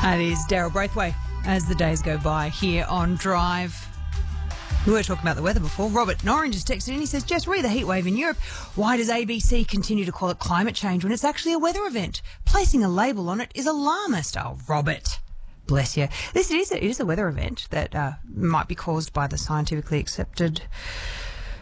That is Daryl Braithwaite as the days go by here on Drive. We were talking about the weather before. Robert Norrin just texted in. He says, Jess, re the heat wave in Europe. Why does ABC continue to call it climate change when it's actually a weather event? Placing a label on it is alarmist. Oh, Robert. Bless you. It is a weather event that might be caused by the scientifically accepted